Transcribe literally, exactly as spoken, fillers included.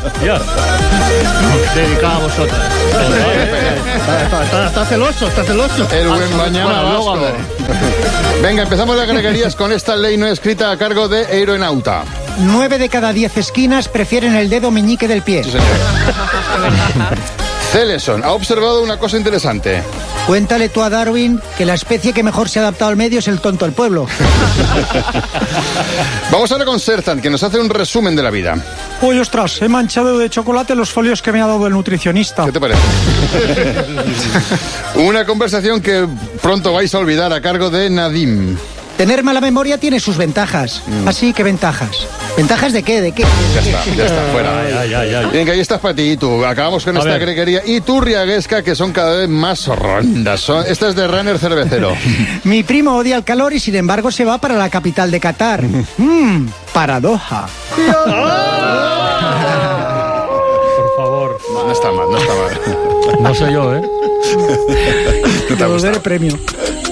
Ya. Dedicado a vosotros. Está, está, está celoso, está celoso. El buen mañana Bueno, vasco. Venga, empezamos las greguerías con esta ley no escrita a cargo de Aeronauta. Nueve de cada diez esquinas prefieren el dedo meñique del pie. Sí, señor. Celeson ha observado una cosa interesante. Cuéntale tú a Darwin que la especie que mejor se ha adaptado al medio es el tonto del pueblo. Vamos ahora con Sertan, que nos hace un resumen de la vida. Uy, ostras, he manchado de chocolate los folios que me ha dado el nutricionista. ¿Qué te parece? Una conversación que pronto vais a olvidar a cargo de Nadim. Tener mala memoria tiene sus ventajas. Mm. Así que ventajas. ¿Ventajas de qué? ¿De qué? Ya está, ya está, fuera. Ya, ya, ya. Bien, que ahí estás para ti y tú. Acabamos con A esta ver. greguería. Y tú, Riaguesca, que son cada vez más rondas. Son, esta es de Runner Cervecero. Mi primo odia el calor y sin embargo se va para la capital de Qatar. Mmm, paradoja. Por favor. No, no está mal, no está mal. No sé yo, ¿eh? ¿Qué te ha Devolver gustado? el premio.